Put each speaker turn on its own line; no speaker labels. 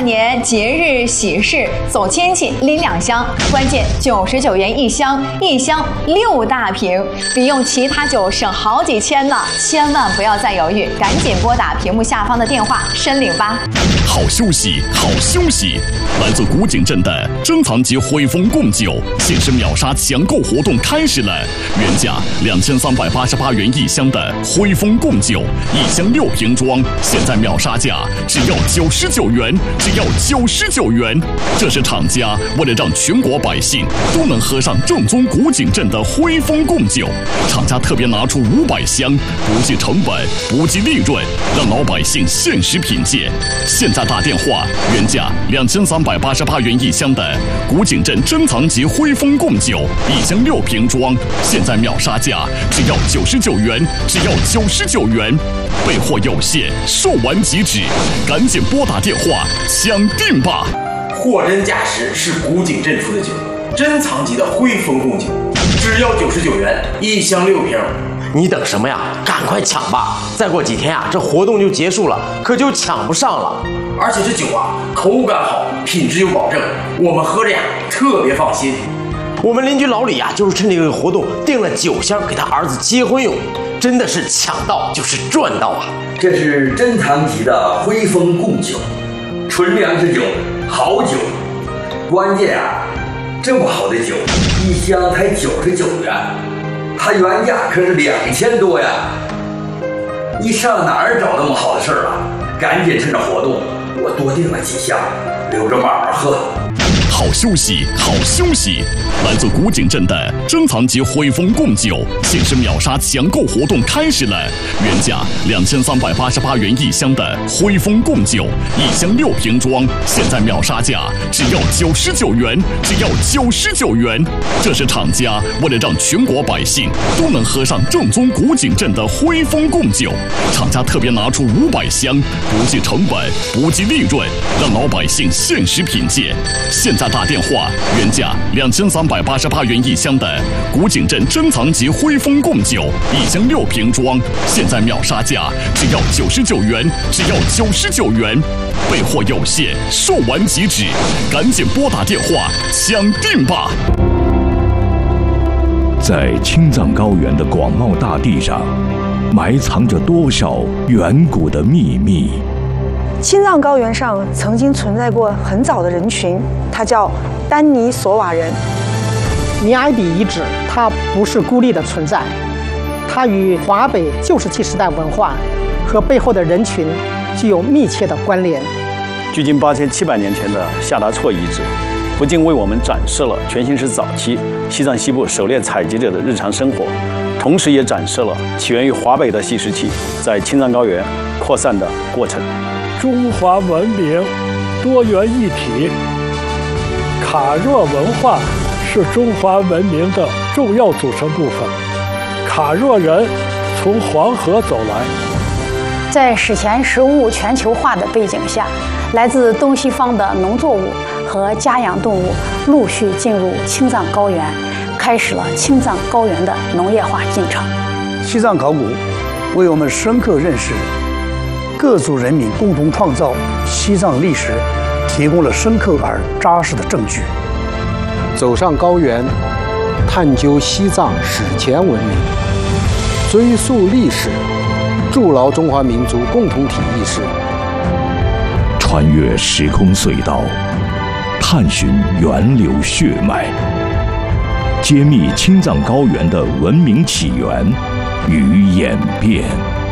年节日喜事走亲戚拎2箱，关键99元1箱，1箱6大瓶，比用其他酒省好几千呢！千万不要再犹豫，赶紧拨打屏幕下方的电话申领吧！
好休息，好休息！来自古井镇的珍藏级汇丰贡酒限时秒杀抢购活动开始了，原价2388元1箱的汇丰贡酒，1箱6瓶装，现在秒杀价只要99元，只要99元！这是厂家为了让全国百姓都能喝上正宗古井镇的汇丰贡酒，厂家特别拿出500箱，不计成本，不计利润，让老百姓限时品鉴。现在打电话，原价2388元1箱的古井镇珍藏级汇丰贡酒，1箱6瓶装，现在秒杀价只要99元，只要99元！备货有限，售完即止，赶紧拨打电话抢订吧！
货真价实是古井镇出的酒，珍藏级的汇丰贡酒，只要99元，1箱6瓶。
你等什么呀？赶快抢吧！再过几天啊，这活动就结束了，可就抢不上了。
而且这酒啊，口感好，品质有保证，我们喝着呀特别放心。
我们邻居老李啊，就是趁这个活动订了9箱给他儿子结婚用，真的是抢到就是赚到啊！
这是珍藏级的汇丰贡酒，纯粮食酒，好酒。关键啊，这么好的酒，1箱才99元，它原价可是2000多呀！你上哪儿找那么好的事儿啊？赶紧趁着活动，我多订了几箱，留着慢慢喝。
好休息，好休息！来自古井镇的珍藏级汇丰贡酒限时秒杀抢购活动开始了，原价2388元1箱的汇丰贡酒，1箱6瓶装，现在秒杀价只要99元，只要99元！这是厂家为了让全国百姓都能喝上正宗古井镇的汇丰贡酒，厂家特别拿出500箱，不计成本，不计利润，让老百姓限时品鉴。现在打电话，原价2388元1箱的古井镇珍藏级汇丰贡酒，1箱6瓶装，现在秒杀价只要99元，只要99元！备货有限，售完即止，赶紧拨打电话抢订吧！
在青藏高原的广袤大地上，埋藏着多少远古的秘密？
青藏高原上曾经存在过很早的人群，它叫丹尼索瓦人。
尼埃比遗址它不是孤立的存在，它与华北旧石器时代文化和背后的人群具有密切的关联。
距今8700年前的夏达措遗址，不仅为我们展示了全新石早期西藏西部狩猎采集者的日常生活，同时也展示了起源于华北的细石器在青藏高原扩散的过程。
中华文明多元一体，卡若文化是中华文明的重要组成部分。卡若人从黄河走来，
在史前食物全球化的背景下，来自东西方的农作物和家养动物陆续进入青藏高原，开始了青藏高原的农业化进程。
西藏考古为我们深刻认识各族人民共同创造西藏历史提供了深刻而扎实的证据。
走上高原，探究西藏史前文明，追溯历史，筑牢中华民族共同体意识。
穿越时空隧道，探寻源流血脉，揭秘青藏高原的文明起源与演变。